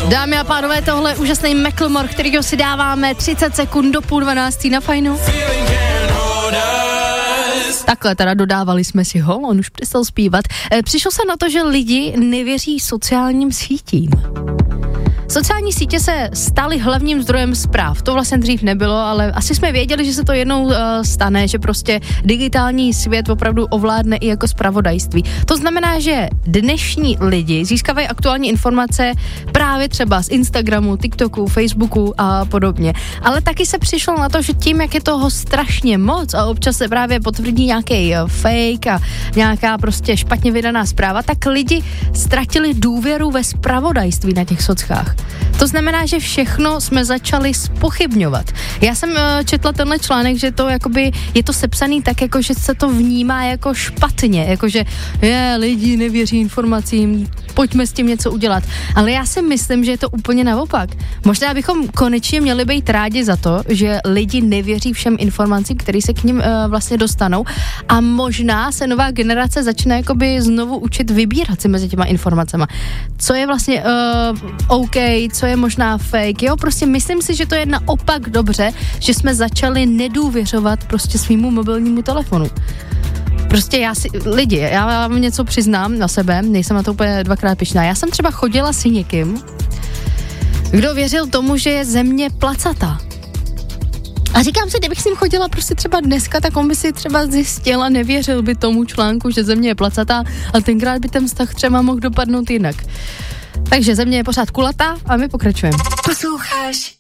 Dámy a pánové, tohle je úžasný Macklemore, kterýho si dáváme 30 sekund do 11:30 na Fajnu. Takhle teda dodávali jsme si ho, on už přestal zpívat. Přišlo se na to, že lidi nevěří sociálním sítím. Sociální sítě se staly hlavním zdrojem zpráv. To vlastně dřív nebylo, ale asi jsme věděli, že se to jednou stane, že prostě digitální svět opravdu ovládne i jako zpravodajství. To znamená, že dnešní lidi získávají aktuální informace právě třeba z Instagramu, TikToku, Facebooku a podobně. Ale taky se přišlo na to, že tím, jak je toho strašně moc a občas se právě potvrdí nějaký fake a nějaká prostě špatně vydaná zpráva, tak lidi ztratili důvěru ve zpravodajství na těch sockách. To znamená, že všechno jsme začali zpochybňovat. Já jsem četla tenhle článek, že to jakoby je to sepsaný tak, jako že se to vnímá jako špatně, jakože lidi nevěří informacím, pojďme s tím něco udělat. Ale já si myslím, že je to úplně naopak. Možná bychom konečně měli být rádi za to, že lidi nevěří všem informacím, které se k nim vlastně dostanou, a možná se nová generace začne jakoby znovu učit vybírat si mezi těma informacema. Co je vlastně OK, co je možná fake, jo, prostě myslím si, že to je naopak dobře, že jsme začali nedůvěřovat prostě svýmu mobilnímu telefonu. Prostě já vám něco přiznám na sebe, nejsem na to úplně dvakrát pyšná. Já jsem třeba chodila s někým, kdo věřil tomu, že je země placatá. A říkám si, kdybych s ním chodila prostě třeba dneska, tak on by si třeba zjistil a nevěřil by tomu článku, že země je placatá, a tenkrát by ten vztah třeba mohl dopadnout jinak. Takže země je pořád kulatá a my pokračujeme. Posloucháš